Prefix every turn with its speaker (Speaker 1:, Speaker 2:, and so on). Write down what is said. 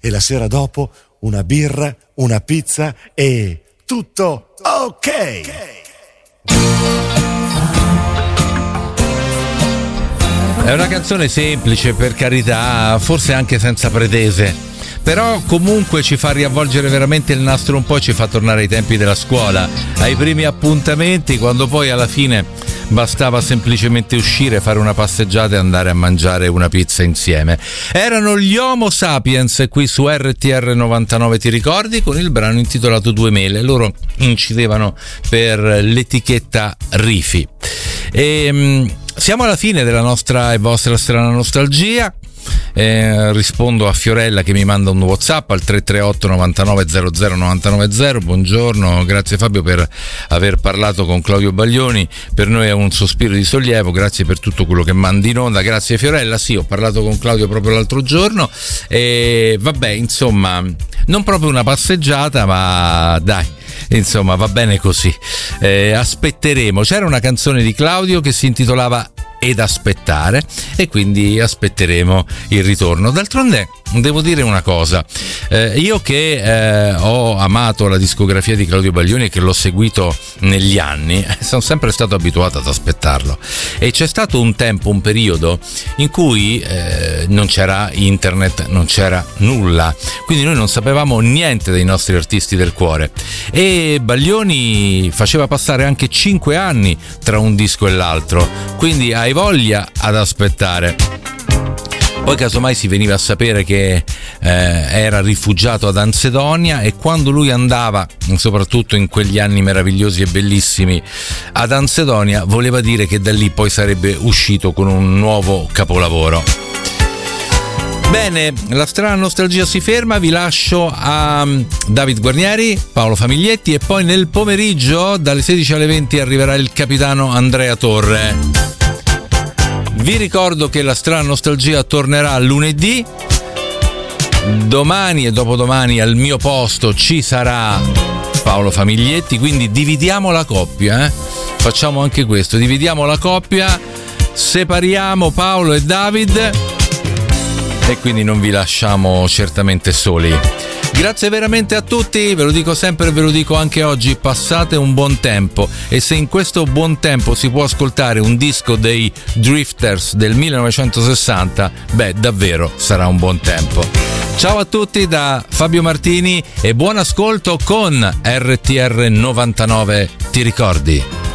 Speaker 1: e la sera dopo una birra, una pizza e tutto ok.
Speaker 2: È una canzone semplice, per carità, forse anche senza pretese, però comunque ci fa riavvolgere veramente il nastro un po' e ci fa tornare ai tempi della scuola, ai primi appuntamenti, quando poi alla fine bastava semplicemente uscire, fare una passeggiata e andare a mangiare una pizza insieme. Erano gli Homo Sapiens qui su RTR 99, ti ricordi, con il brano intitolato Due mele. Loro incidevano per l'etichetta Rifi. Siamo alla fine della nostra e vostra strana nostalgia. Rispondo a Fiorella che mi manda un WhatsApp al 338 99 00 990. Buongiorno, grazie Fabio per aver parlato con Claudio Baglioni, per noi è un sospiro di sollievo, grazie per tutto quello che mandi in onda. Grazie Fiorella, sì, ho parlato con Claudio proprio l'altro giorno e vabbè, insomma, non proprio una passeggiata, ma dai, insomma, va bene così. Aspetteremo. C'era una canzone di Claudio che si intitolava Ed aspettare, e quindi aspetteremo il ritorno. D'altronde devo dire una cosa, io che ho amato la discografia di Claudio Baglioni e che l'ho seguito negli anni, sono sempre stato abituato ad aspettarlo, e c'è stato un tempo, un periodo in cui non c'era internet, non c'era nulla, quindi noi non sapevamo niente dei nostri artisti del cuore, e Baglioni faceva passare anche 5 anni tra un disco e l'altro, quindi hai voglia ad aspettare. Poi casomai si veniva a sapere che era rifugiato ad Ansedonia, e quando lui andava, soprattutto in quegli anni meravigliosi e bellissimi, ad Ansedonia, voleva dire che da lì poi sarebbe uscito con un nuovo capolavoro. Bene, la strana nostalgia si ferma, vi lascio a David Guarnieri, Paolo Famiglietti, e poi nel pomeriggio dalle 16 alle 20 arriverà il capitano Andrea Torre. Vi ricordo che la strana nostalgia tornerà lunedì. Domani e dopodomani al mio posto ci sarà Paolo Famiglietti, quindi dividiamo la coppia, Facciamo anche questo, dividiamo la coppia, separiamo Paolo e David, e quindi non vi lasciamo certamente soli. Grazie veramente a tutti, ve lo dico sempre e ve lo dico anche oggi, passate un buon tempo, e se in questo buon tempo si può ascoltare un disco dei Drifters del 1960, beh, davvero sarà un buon tempo. Ciao a tutti da Fabio Martini e buon ascolto con RTR 99, ti ricordi?